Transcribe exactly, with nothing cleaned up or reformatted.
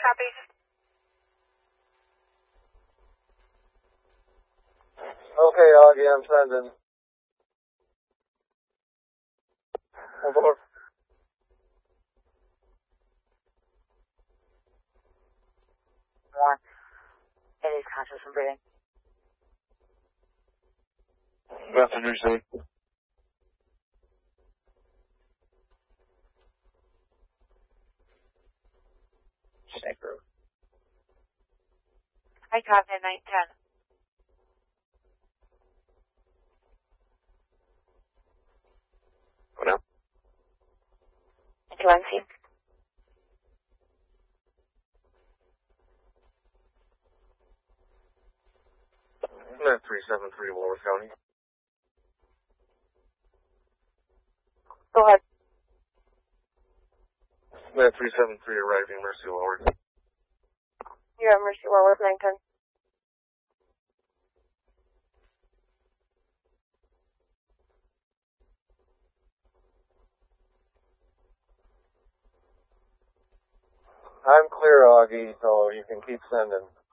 copy. Okay, Augie, I'm sending. Over. More. It is conscious and breathing. Message received. Check room. I copy nine ten. What now? Twenty. Net three seven three, Walworth County. Go ahead. Net three seven three, arriving Mercy Walworth. You're at Mercy Walworth nine ten. I'm clear, Augie, so you can keep sending.